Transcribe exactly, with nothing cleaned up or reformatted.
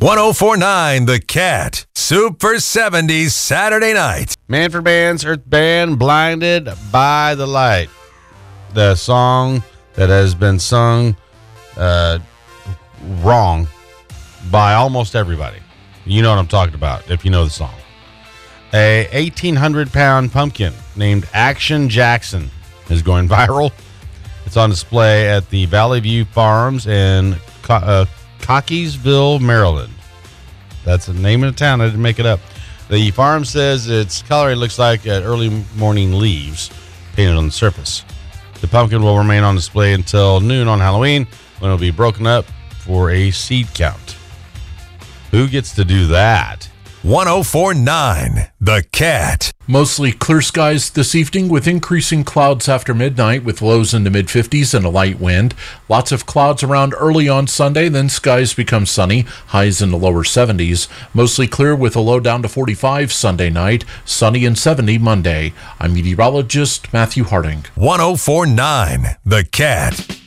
one oh four point nine The Cat. Super seventies Saturday night. Manfred Band's Earth Band, Blinded by the Light. The song that has been sung uh, wrong by almost everybody. You know what I'm talking about if you know the song. A eighteen hundred pound pumpkin named Action Jackson is going viral. It's on display at the Valley View Farms in Co- uh, Cockeysville, Maryland. That's the name of the town. I didn't make it up. The farm says its color looks like uh, early morning leaves painted on the surface. The pumpkin will remain on display until noon on Halloween, when it will be broken up for a seed count. Who gets to do that? one oh four point nine The Cat. Mostly clear skies this evening with increasing clouds after midnight with lows in the mid fifties and a light wind. Lots of clouds around early on Sunday, then skies become sunny, highs in the lower seventies. Mostly clear with a low down to forty-five Sunday night, sunny and seventy Monday. I'm meteorologist Matthew Harding. one oh four point nine The Cat.